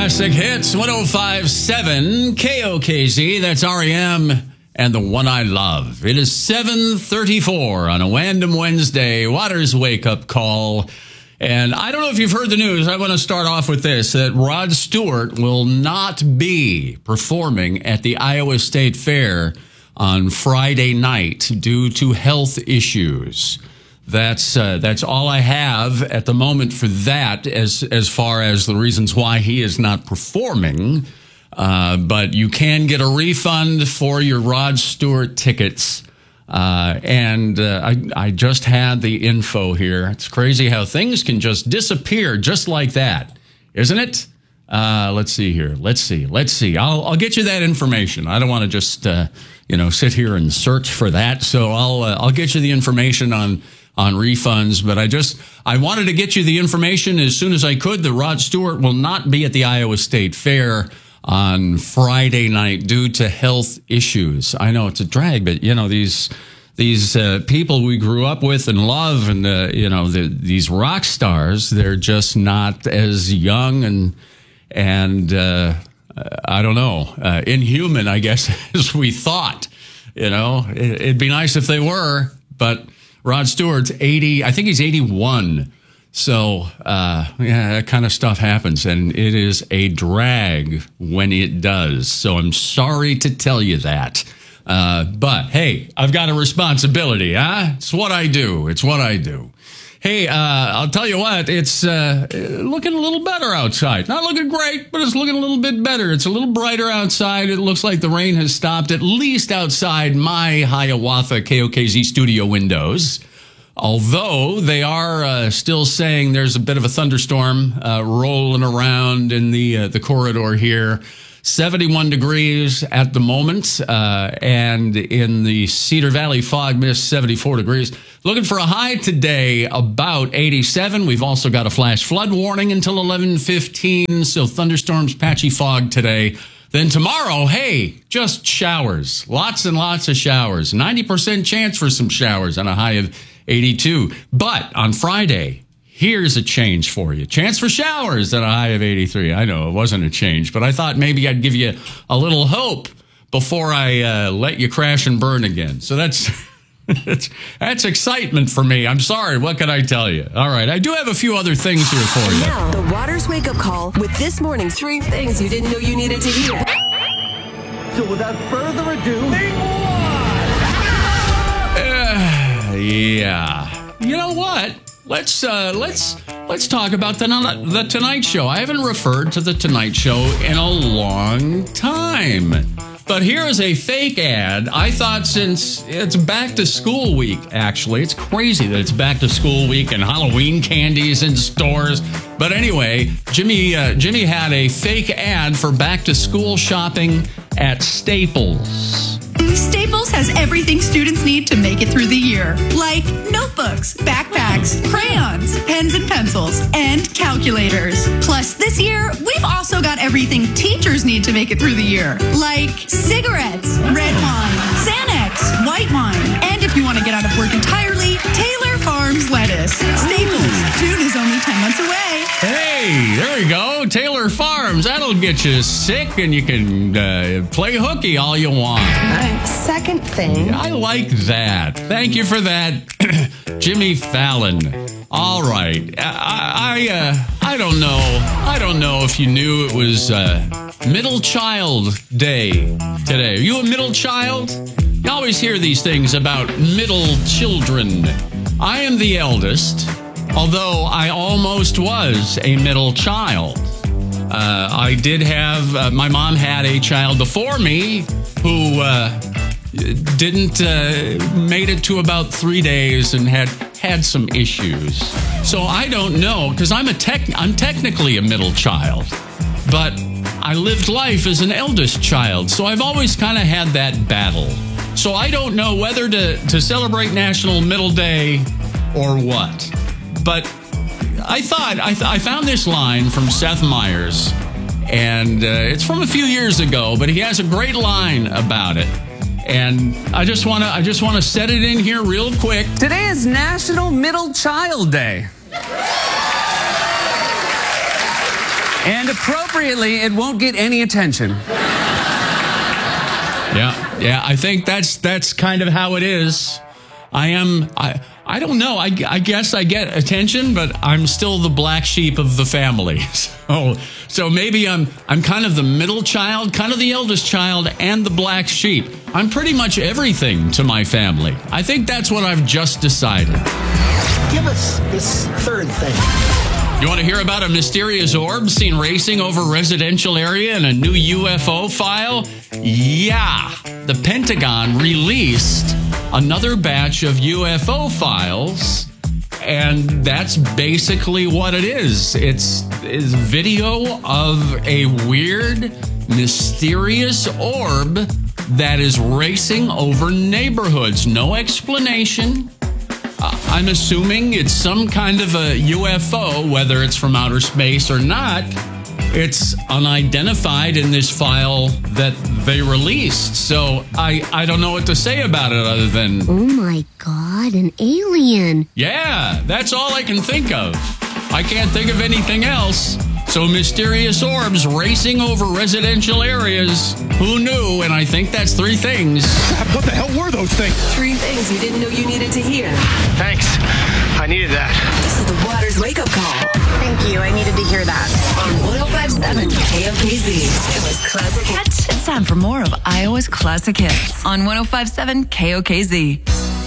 Classic Hits 105.7 KOKZ. That's REM and the one I love. It is 7:34 on a random Wednesday. Waters wake up call. And I don't know if you've heard the news. I want to start off with this, that Rod Stewart will not be performing at the Iowa State Fair on Friday night due to health issues. That's all I have at the moment for that as far as the reasons why he is not performing. But you can get a refund for your Rod Stewart tickets. I just had the info here. It's crazy how things can just disappear just like that, isn't it? Let's see here. Let's see. I'll get you that information. I don't want to just sit here and search for that. So I'll get you the information on refunds, but I wanted to get you the information as soon as I could. The Rod Stewart will not be at the Iowa State Fair on Friday night due to health issues. I know it's a drag, but these people we grew up with and love, and these rock stars, they're just not as young and I don't know, inhuman, I guess, as we thought. It'd be nice if they were, but Rod Stewart's 80. I think he's 81. So, that kind of stuff happens, and it is a drag when it does. So I'm sorry to tell you that. But hey, I've got a responsibility, huh? It's what I do. Hey, I'll tell you what, it's looking a little better outside. Not looking great, but it's looking a little bit better. It's a little brighter outside. It looks like the rain has stopped, at least outside my Hiawatha KOKZ studio windows. Although they are still saying there's a bit of a thunderstorm rolling around in the corridor here. 71 degrees at the moment, and in the Cedar Valley fog mist, 74 degrees. Looking for a high today, about 87. We've also got a flash flood warning until 11:15, so thunderstorms, patchy fog today. Then tomorrow, hey, just showers. Lots and lots of showers. 90% chance for some showers on a high of 82. But on Friday, here's a change for you. Chance for showers at a high of 83. I know it wasn't a change, but I thought maybe I'd give you a little hope before I let you crash and burn again. So that's excitement for me. I'm sorry. What can I tell you? All right. I do have a few other things here for you. Now, the Waters Wake Up Call with this morning's 3 things you didn't know you needed to hear. So without further ado, yeah. You know what? Let's talk about the Tonight Show. I haven't referred to the Tonight Show in a long time. But here is a fake ad. I thought, since it's back to school week, actually, it's crazy that it's back to school week and Halloween candies in stores. But anyway, Jimmy had a fake ad for back to school shopping at Staples. Staples has everything students need to make it through the year, like notebooks, backpacks, crayons, pens and pencils, and calculators. Plus, this year, we've also got everything teachers need to make it through the year, like cigarettes, red wine, Xanax, white wine, and if you want to get out of work entirely, Taylor Farms lettuce. Staples, June is only 10 months away. Hey, there we go. Taylor Farms. That'll get you sick, and you can play hooky all you want. Second thing. I like that. Thank you for that, Jimmy Fallon. All right. I don't know. I don't know if you knew it was Middle Child Day today. Are you a middle child? You always hear these things about middle children. I am the eldest, although I almost was a middle child. I did have, my mom had a child before me who didn't made it to about 3 days and had some issues. So I don't know, because I'm technically a middle child, but I lived life as an eldest child. So I've always kind of had that battle. So I don't know whether to celebrate National Middle Day or what. But I found this line from Seth Meyers, and it's from a few years ago, but he has a great line about it. And I just want to set it in here real quick. Today is National Middle Child Day. And appropriately, it won't get any attention. Yeah, I think that's kind of how it is. I don't know. I guess I get attention, but I'm still the black sheep of the family. So maybe I'm kind of the middle child, kind of the eldest child, and the black sheep. I'm pretty much everything to my family. I think that's what I've just decided. Give us this third thing. You want to hear about a mysterious orb seen racing over a residential area in a new UFO file? Yeah, the Pentagon released another batch of UFO files, and that's basically what it is. It's video of a weird, mysterious orb that is racing over neighborhoods. No explanation. I'm assuming it's some kind of a UFO, whether it's from outer space or not. It's unidentified in this file that they released. So I don't know what to say about it other than... Oh my God, an alien. Yeah, that's all I can think of. I can't think of anything else. So mysterious orbs racing over residential areas. Who knew? And I think that's three things. What the hell were those things? 3 things you didn't know you needed to hear. Thanks. I needed that. This is the Waters Wake Up Call Thank you. I needed to hear that. on 105.7 KOKZ. It was classic. It's time for more of Iowa's classic hits on 105.7 KOKZ.